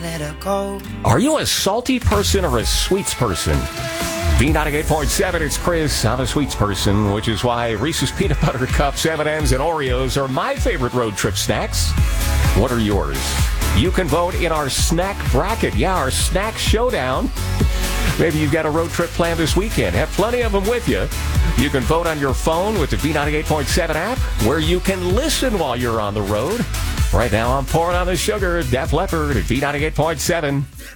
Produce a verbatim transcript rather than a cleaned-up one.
let her go. Are you a salty person or a sweets person? B ninety-eight point seven, it's Chris. I'm a sweets person, which is why Reese's Peanut Butter Cups, M and M's, and Oreos are my favorite road trip snacks. What are yours? You can vote in our snack bracket. Yeah, our snack showdown. Maybe you've got a road trip planned this weekend. Have plenty of them with you. You can vote on your phone with the B ninety-eight point seven app, where you can listen while you're on the road. Right now, I'm pouring on the sugar. Def Leppard at B ninety-eight point seven.